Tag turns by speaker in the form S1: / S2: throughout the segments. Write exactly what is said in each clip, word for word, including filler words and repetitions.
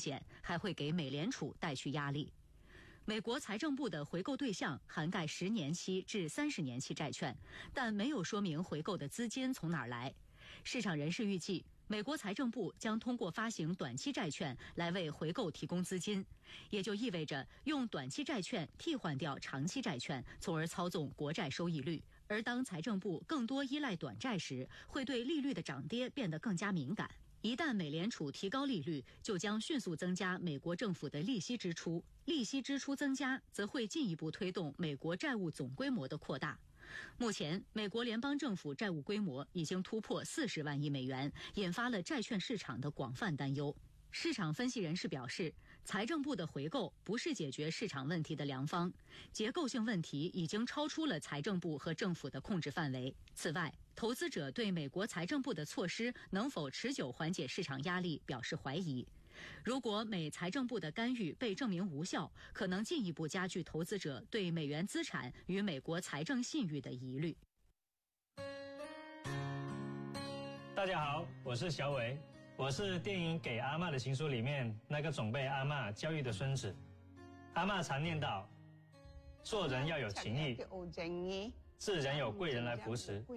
S1: 险，还会给美联储带去压力。美国财政部的回购对象涵盖十年期至三十年期债券，但没有说明回购的资金从哪儿来。市场人士预计，美国财政部将通过发行短期债券来为回购提供资金，也就意味着用短期债券替换掉长期债券，从而操纵国债收益率。而当财政部更多依赖短债时，会对利率的涨跌变得更加敏感。一旦美联储提高利率，就将迅速增加美国政府的利息支出，利息支出增加则会进一步推动美国债务总规模的扩大。目前，美国联邦政府债务规模已经突破四十万亿美元，引发了债券市场的广泛担忧。市场分析人士表示，财政部的回购不是解决市场问题的良方，结构性问题已经超出了财政部和政府的控制范围。此外，投资者对美国财政部的措施能否持久缓解市场压力表示怀疑。如果美财政部的干预被证明无效，可能进一步加剧投资者对美元资产与美国财政信誉的疑虑。
S2: 大家好，我是小伟，我是电影《给阿嬷的情书》里面那个总被阿嬷教育的孙子。阿嬷常念叨，做人要有情义，自然有贵人来扶持。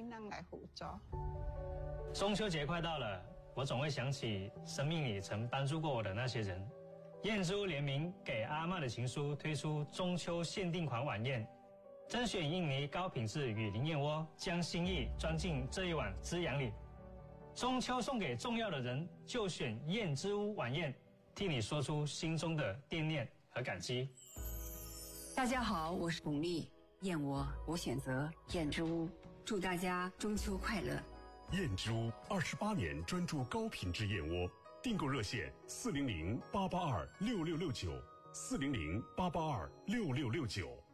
S2: 中秋节快到了，我总会想起生命里曾帮助过我的那些人。燕之屋联名《给阿嬷的情书》推出中秋限定款晚宴，甄选印尼高品质雨林燕窝，将心意装进这一碗滋养里。中秋送给重要的人，就选燕之屋晚宴，替你说出心中的惦念和感激。
S3: 大家好，我是巩俐，燕窝我选择燕之屋，祝大家中秋快乐。
S4: 燕之屋二十八年专注高品质燕窝，订购热线四零零八八二六六六九，四零零八八二六六六九。